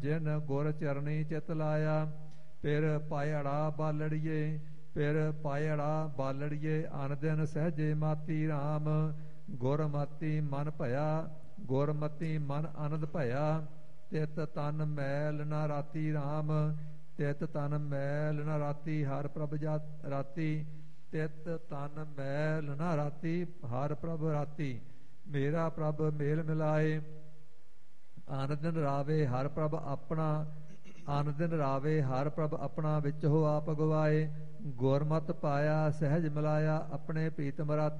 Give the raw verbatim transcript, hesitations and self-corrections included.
ਜਿਨ ਗੁਰ ਚਰਣੀ ਚਿਤ ਲਾਇਆ। ਫਿਰ ਪਾਇੜਾ ਬਾਲੜੀਏ ਫਿਰ ਪਾਇੜਾ ਬਾਲੜੀਏ ਅਨ ਦਿਨ ਸਹਿਜੇ ਮਾਤੀ ਰਾਮ। ਗੁਰਮਤੀ ਮਨ ਭਇਆ ਗੁਰਮਤੀ ਮਨ ਆਨੰਦ ਭਇਆ। ਤਿਤ ਤਨ ਮੈਲ ਨਾ ਰਾਤੀ ਰਾਮ ਤਿਤ ਤਨ ਮੈਲ ਨਾ ਰਾਤੀ ਹਰ ਪ੍ਰਭ ਜਾਤ ਰਾਤੀ। ਤਿਤ ਤਨ ਮੈਲ ਨਾ ਰਾਤੀ ਹਰ ਪ੍ਰਭ ਰਾਤੀ। ਮੇਰਾ ਪ੍ਰਭ ਮੇਲ ਮਿਲਾਏ ਆਨ ਦਿਨ ਰਾਵੇ ਹਰ ਪ੍ਰਭ ਆਪਣਾ। ਆਨ ਦਿਨ ਰਾਵੇ ਹਰ ਪ੍ਰਭ ਆਪਣਾ ਵਿੱਚ ਹੋ ਆਪ ਗਵਾਏ। ਗੁਰਮਤਿ ਪਾਇਆ ਸਹਿਜ ਮਿਲਾਇਆ ਆਪਣੇ ਪ੍ਰੀਤਮ ਰਾਤੀ।